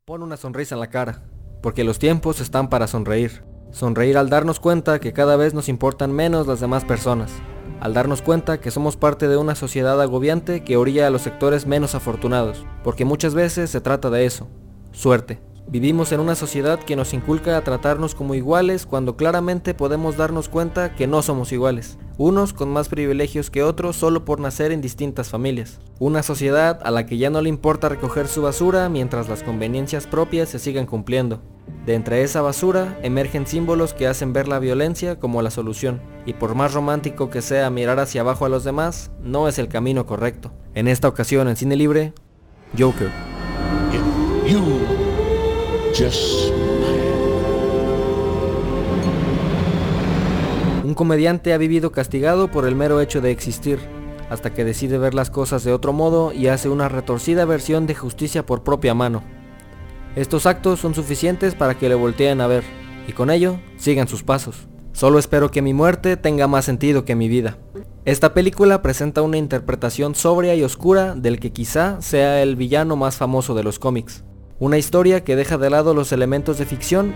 Pon una sonrisa en la cara, porque los tiempos están para sonreír. Sonreír al darnos cuenta que cada vez nos importan menos las demás personas, al darnos cuenta que somos parte de una sociedad agobiante que orilla a los sectores menos afortunados, porque muchas veces se trata de eso, suerte. Vivimos en una sociedad que nos inculca a tratarnos como iguales cuando claramente podemos darnos cuenta que no somos iguales, unos con más privilegios que otros solo por nacer en distintas familias. Una sociedad a la que ya no le importa recoger su basura mientras las conveniencias propias se sigan cumpliendo. De entre esa basura emergen símbolos que hacen ver la violencia como la solución, y por más romántico que sea mirar hacia abajo a los demás, no es el camino correcto. En esta ocasión en Cine Libre, Joker. Un comediante ha vivido castigado por el mero hecho de existir, hasta que decide ver las cosas de otro modo y hace una retorcida versión de justicia por propia mano. Estos actos son suficientes para que le volteen a ver, y con ello sigan sus pasos. Solo espero que mi muerte tenga más sentido que mi vida. Esta película presenta una interpretación sobria y oscura del que quizá sea el villano más famoso de los cómics. Una historia que deja de lado los elementos de ficción